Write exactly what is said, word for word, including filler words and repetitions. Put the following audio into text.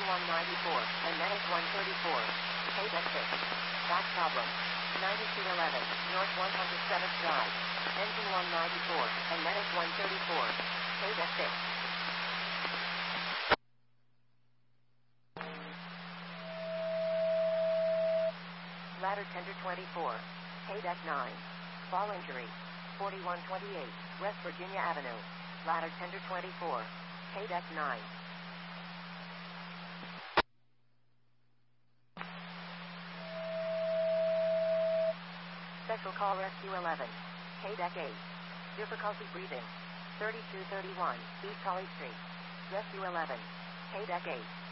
one ninety-four, and Menace one thirty-four. K-Deck six. Back problem. ninety-two eleven, North one hundred seventh Drive. Engine one ninety-four, and Menace one thirty-four. K-Deck six. Ladder Tender twenty-four. K-Deck nine. Fall injury. forty-one twenty-eight, West Virginia Avenue. Ladder Tender twenty-four. K-Deck nine. Special Call Rescue eleven. K-Deck eight. Difficulty breathing. thirty-two thirty-one, East Holly Street. Rescue eleven. K-Deck eight.